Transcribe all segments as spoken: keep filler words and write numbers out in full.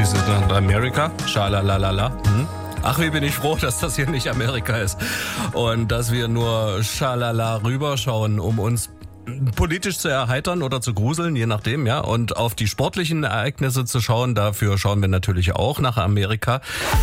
This is not America. Schalalalala. Hm? Ach, wie bin ich froh, dass das hier nicht Amerika ist. Und dass wir nur schalala rüberschauen, um uns politisch zu erheitern oder zu gruseln, je nachdem, ja. Und auf die sportlichen Ereignisse zu schauen, dafür schauen wir natürlich auch nach Amerika.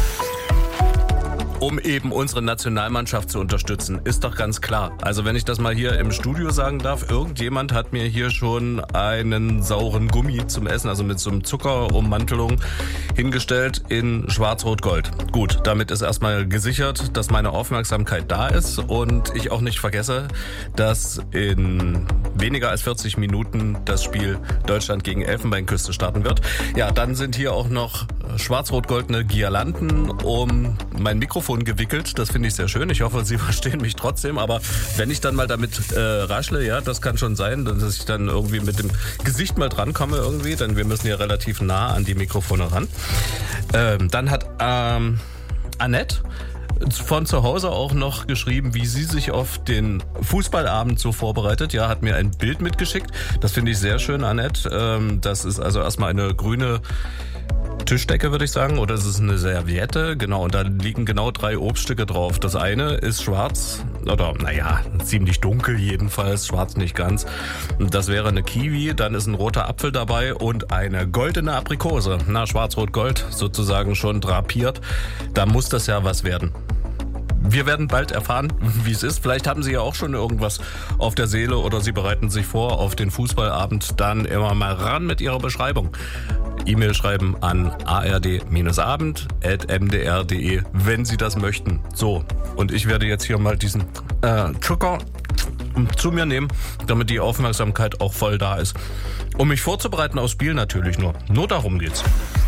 Um eben unsere Nationalmannschaft zu unterstützen, ist doch ganz klar. Also wenn ich das mal hier im Studio sagen darf, irgendjemand hat mir hier schon einen sauren Gummi zum Essen, also mit so einem Zuckerummantelung hingestellt in Schwarz-Rot-Gold. Gut, damit ist erstmal gesichert, dass meine Aufmerksamkeit da ist und ich auch nicht vergesse, dass in weniger als vierzig Minuten das Spiel Deutschland gegen Elfenbeinküste starten wird. Ja, dann sind hier auch noch schwarz-rot-goldene Girlanden um mein Mikrofon gewickelt. Das finde ich sehr schön. Ich hoffe, Sie verstehen mich trotzdem. Aber wenn ich dann mal damit äh, raschle, ja, das kann schon sein, dass ich dann irgendwie mit dem Gesicht mal drankomme irgendwie, denn wir müssen ja relativ nah an die Mikrofone ran. Ähm, dann hat ähm, Annette von zu Hause auch noch geschrieben, wie sie sich auf den Fußballabend so vorbereitet. Ja, hat mir ein Bild mitgeschickt. Das finde ich sehr schön, Annette. Ähm, das ist also erstmal eine grüne Tischdecke, würde ich sagen, oder es ist eine Serviette, genau, und da liegen genau drei Obststücke drauf. Das eine ist schwarz, oder naja, ziemlich dunkel jedenfalls, schwarz nicht ganz. Das wäre eine Kiwi, dann ist ein roter Apfel dabei und eine goldene Aprikose. Na, schwarz-rot-gold, sozusagen schon drapiert. Da muss das ja was werden. Wir werden bald erfahren, wie es ist. Vielleicht haben Sie ja auch schon irgendwas auf der Seele oder Sie bereiten sich vor auf den Fußballabend. Dann immer mal ran mit Ihrer Beschreibung. E-Mail schreiben an a r d abend at m d r punkt d e, wenn Sie das möchten. So, und ich werde jetzt hier mal diesen äh, Zucker zu mir nehmen, damit die Aufmerksamkeit auch voll da ist. Um mich vorzubereiten aufs Spiel natürlich nur. Nur darum geht's.